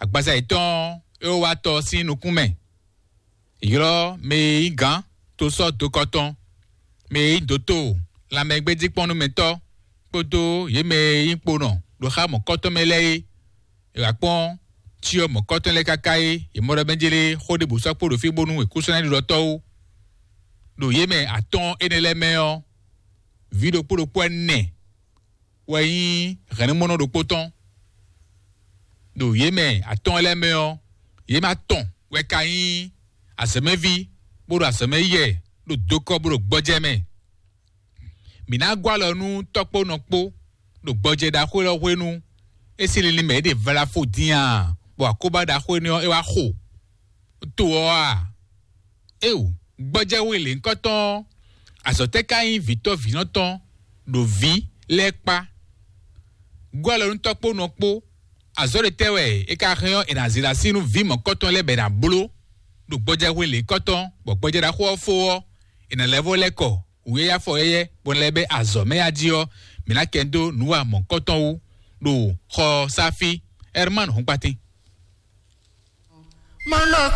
Agbaza iton e wa to sinu kume. Iro me igan to so do koton. Me doto la me gbe diponu meto. Poto ye me impono do ha mo koton mele. Rapon ti o mo koton le kakai e mo benjele khode bu so do fi bonu e kusona do to. Do ye me aton enele meo. Video pour le point ne. Oui, rien mono de poton. Do yeme aton ele meo. Yema ton. We kai a seme vi. Boro a seme ye. Do doko boro gboje me. Mina gwa lo nu tokpo nokpo. Do gboje da khwe lo khwe nu. E si li me de vala fo dia. Bo akoba da khwe ni e wa kho. To a. Eu, gboje we le nkoton. Azoteka in vito vinoton do vi lekpa gwala un tokpo nokpo azore tewe e ka khion e na zira sinu vi mo koton le be na blo do gboja we le koton bo gboja da kho fo e na level leko uye ya fo yeye bon lebe azome adio mina kendo nuwa mo koton u do kho safi herman hunpati